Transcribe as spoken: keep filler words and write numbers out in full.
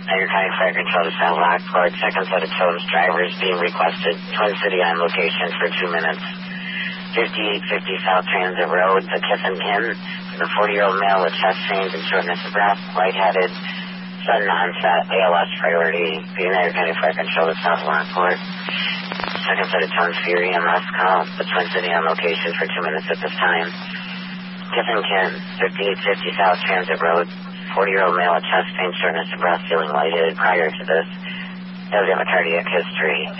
Niagara County Fire Control to South Lockport. Second set of tows drivers being requested. Twin City on location for two minutes. fifty-eight fifty South Transit Road, the Kiffin Kim. The forty-year-old male with chest pains and shortness of breath, lightheaded, sudden onset, A L S priority. The Niagara County Fire Control to South Lockport. Second set of tones for your E M S call. The Twin City on location for two minutes at this time. Kiffin Kim, fifty-eight fifty South Transit Road. forty-year-old male with chest pain, shortness of breath, feeling lightheaded prior to this. Does have a cardiac history.